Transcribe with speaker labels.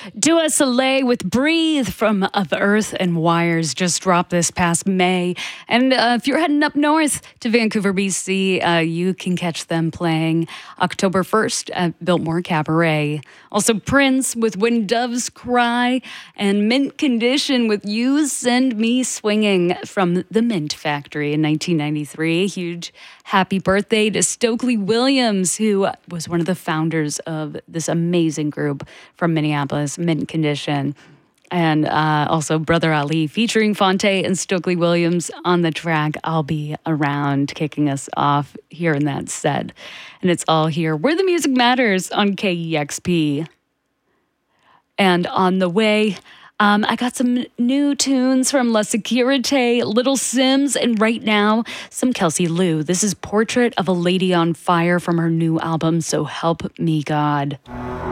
Speaker 1: Dua Soleil with Breathe from Of Earth and Wires just dropped this past May. And if you're heading up north to Vancouver, BC, you can catch them playing October 1st at Biltmore Cabaret. Also Prince with When Doves Cry and Mint Condition with You Send Me Swinging from the Mint Factory in 1993. Huge happy birthday to Stokely Williams, who was one of the founders of this amazing group from Minneapolis, Mint Condition. And also Brother Ali featuring Fonte and Stokely Williams on the track I'll Be Around, kicking us off here in that set. And it's all here where the music matters on KEXP. And on the way, I got some new tunes from La Securite, Little Sims, and right now, some Kelsey Lou. This is Portrait of a Lady on Fire from her new album, So Help Me God.